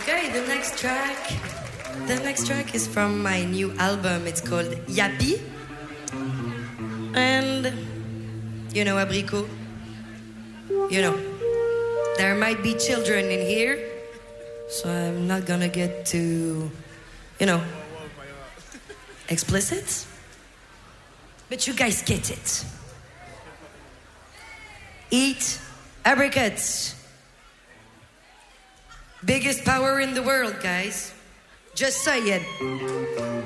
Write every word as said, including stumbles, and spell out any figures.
Okay, the next track. The next track is from my new album. It's called Yappy. And you know, Abricot. You know, there might be children in here, so I'm not gonna get too, you know, explicit. But you guys get it. Eat apricots. Biggest power in the world, guys. Just say it.